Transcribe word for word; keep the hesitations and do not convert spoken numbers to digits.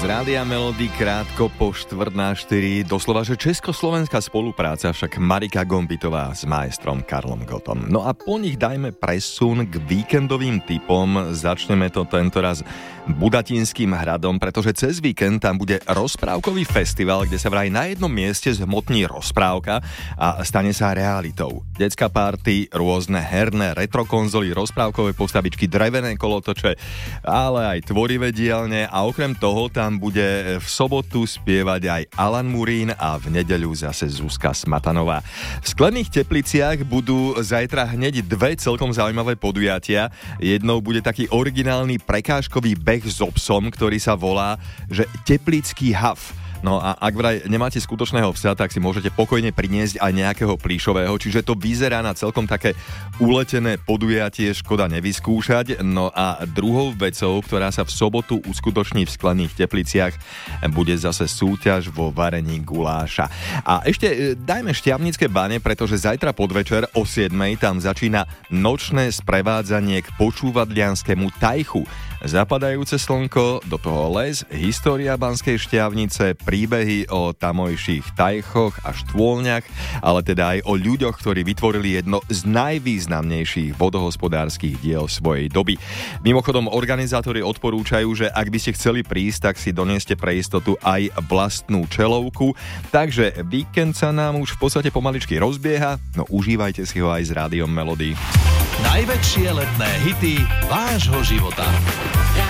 Z Rádia Melody krátko po štvrť na štyri. Doslova, že československá spolupráca, však Marika Gombitová s maestrom Karlom Gottom. No a po nich dajme presun k víkendovým typom. Začneme to tentoraz Budatinským hradom, pretože cez víkend tam bude rozprávkový festival, kde sa vraj na jednom mieste zhmotní rozprávka a stane sa realitou. Decká party, rôzne herné retrokonzoly, rozprávkové postavičky, drevené kolotoče, ale aj tvorivé dielne a okrem toho tam bude v sobotu spievať aj Alan Murín a v nedeľu zase Zuzka Smatanová. V Sklených Tepliciach budú zajtra hneď dve celkom zaujímavé podujatia. Jednou bude taký originálny prekážkový beh s obsom, ktorý sa volá, že Teplický hav. No a ak vraj nemáte skutočného psa, tak si môžete pokojne priniesť aj nejakého plíšového, čiže to vyzerá na celkom také uletené podujatie, škoda nevyskúšať. No a druhou vecou, ktorá sa v sobotu uskutoční v Sklených Tepliciach, bude zase súťaž vo varení guláša. A ešte dajme Štiavnické Bane, pretože zajtra podvečer o siedmej tam začína nočné sprevádzanie k počúvadlianskému tajchu. Zapadajúce slnko, do toho les, história Banskej Štiavnice, príbehy o tamojších tajchoch a štôlniach, ale teda aj o ľuďoch, ktorí vytvorili jedno z najvýznamnejších vodohospodárskych diel svojej doby. Mimochodom, organizátori odporúčajú, že ak by ste chceli prísť, tak si donieste pre istotu aj vlastnú čelovku. Takže víkend sa nám už v podstate pomaličky rozbieha, no užívajte si ho aj s Rádiom Melody. Najväčšie letné hity vášho života.